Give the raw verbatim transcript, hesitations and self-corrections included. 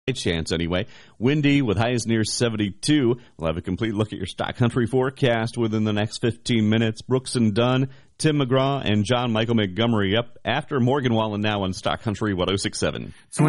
chance anyway. Windy with highs near seventy-two. We'll have a complete look at your Stock Country forecast within the next fifteen minutes. Brooks and Dunn, Tim McGraw, and John Michael Montgomery up after Morgan Wallen now on Stock Country one oh six point seven.